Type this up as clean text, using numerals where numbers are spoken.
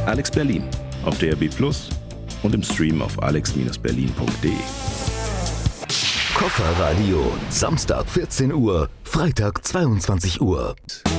Alex Berlin auf DRB+ und im Stream auf alex-berlin.de. Kofferradio, Samstag 14 Uhr, Freitag 22 Uhr.